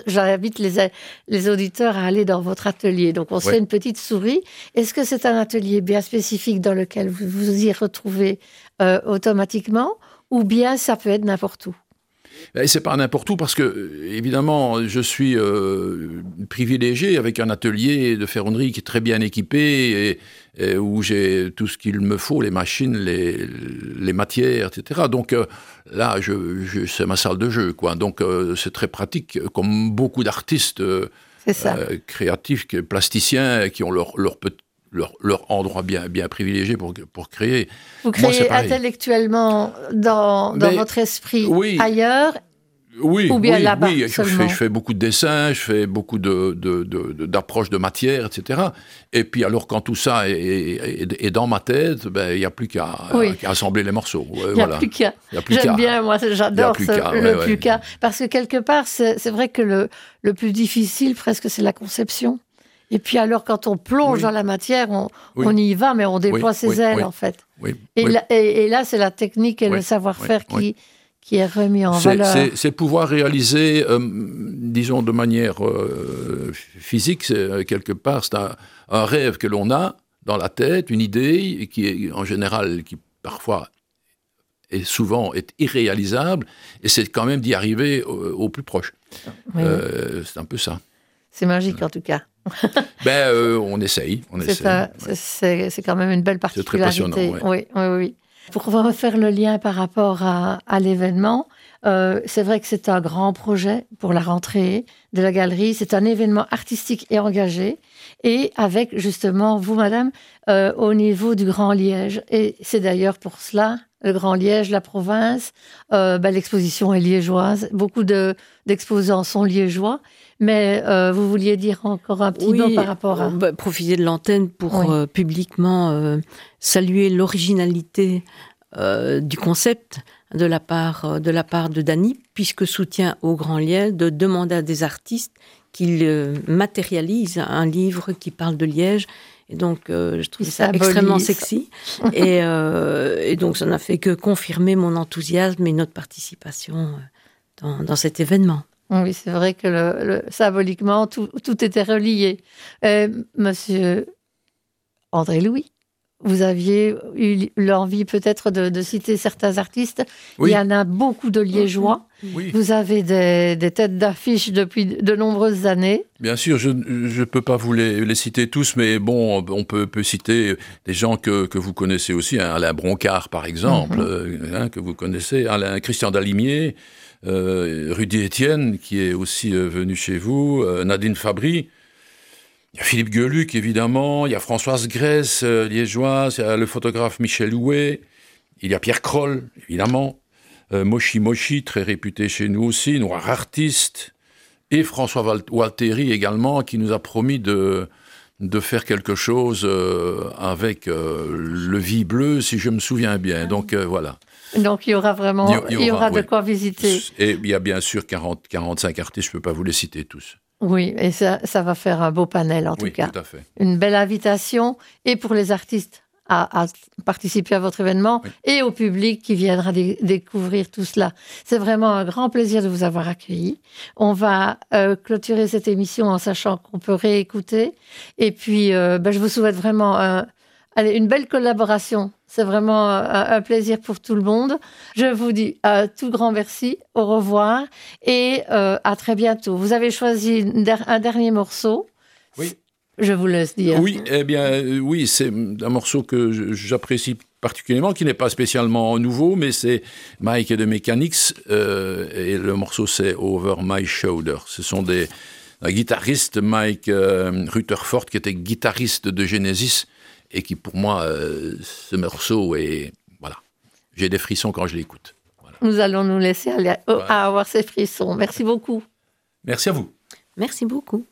J'invite les auditeurs à aller dans votre atelier. Donc, on se fait une petite souris. Est-ce que c'est un atelier bien spécifique dans lequel vous vous y retrouvez automatiquement, ou bien ça peut être n'importe où? C'est pas n'importe où parce que, évidemment, je suis privilégié avec un atelier de ferronnerie qui est très bien équipé et où j'ai tout ce qu'il me faut, les machines, les matières, etc. Donc là, c'est ma salle de jeu, quoi. Donc c'est très pratique, comme beaucoup d'artistes créatifs, plasticiens, qui ont leur endroit bien privilégié pour créer. Vous créez intellectuellement dans votre esprit ailleurs, ou bien là-bas seulement. Je fais beaucoup de dessins, je fais beaucoup d'approches de matière, etc. Et puis alors, quand tout ça est dans ma tête, il n'y a plus qu'à assembler les morceaux. Il n'y a plus qu'à. J'aime bien, moi, j'adore le plus qu'à. Parce que quelque part, c'est vrai que le plus difficile, presque, c'est la conception. Et puis alors, quand on plonge dans la matière, on y va, mais on déploie ses ailes, en fait. Et là, c'est la technique et le savoir-faire qui est remis en valeur. C'est pouvoir réaliser, disons, de manière physique, quelque part, c'est un rêve que l'on a dans la tête, une idée qui est, en général, qui parfois et souvent est irréalisable, et c'est quand même d'y arriver au plus proche. C'est un peu ça. C'est magique, en tout cas. On essaye. C'est quand même une belle particularité. C'est très passionnant. Oui. Pour refaire le lien par rapport à l'événement, c'est vrai que c'est un grand projet pour la rentrée de la galerie. C'est un événement artistique et engagé. Et avec, justement, vous, madame, au niveau du Grand Liège. Et c'est d'ailleurs pour cela, le Grand Liège, la province, l'exposition est liégeoise. Beaucoup d'exposants sont liégeois. Mais vous vouliez dire encore un petit mot par rapport à... profiter de l'antenne pour publiquement saluer l'originalité du concept de la part de Dany, puisque soutient au Grand Liège de demander à des artistes qu'ils matérialisent un livre qui parle de Liège. Et donc, je trouve ça extrêmement sexy. Et donc, ça n'a fait que confirmer mon enthousiasme et notre participation dans cet événement. Oui, c'est vrai que symboliquement, tout était relié. Monsieur André Louis, vous aviez eu l'envie peut-être de citer certains artistes. Il y en a beaucoup de Liégeois. Vous avez des têtes d'affiche depuis de nombreuses années. Bien sûr, je ne peux pas vous les citer tous, mais bon, on peut citer des gens que vous connaissez aussi. Alain Broncard, par exemple, que vous connaissez. Christian Dalimier. Rudy Etienne, qui est aussi venu chez vous, Nadine Fabry, il y a Philippe Gueluc, évidemment, il y a Françoise Grèce, liégeoise, il y a le photographe Michel Houet, il y a Pierre Kroll, évidemment, Moshi, très réputé chez nous aussi, noir artiste, et François Walteri également, qui nous a promis de faire quelque chose avec le Vie Bleu, si je me souviens bien. Donc voilà. Donc, il y aura vraiment de quoi visiter. Et il y a bien sûr 45 artistes, je ne peux pas vous les citer tous. Oui, et ça va faire un beau panel, en tout cas. Oui, tout à fait. Une belle invitation, et pour les artistes à participer à votre événement, et au public qui viendra découvrir tout cela. C'est vraiment un grand plaisir de vous avoir accueilli. On va clôturer cette émission en sachant qu'on peut réécouter. Et puis, je vous souhaite vraiment une belle collaboration. C'est vraiment un plaisir pour tout le monde. Je vous dis un tout grand merci, au revoir et à très bientôt. Vous avez choisi un dernier morceau. Oui. Je vous laisse dire. Oui, c'est un morceau que j'apprécie particulièrement, qui n'est pas spécialement nouveau, mais c'est Mike et the Mechanics, et le morceau c'est Over My Shoulder. Ce sont un guitariste, Mike Rutherford, qui était guitariste de Genesis, et qui, pour moi, ce morceau est... Voilà. J'ai des frissons quand je l'écoute. Voilà. Nous allons nous laisser aller à avoir ces frissons. Merci beaucoup. Merci à vous. Merci beaucoup.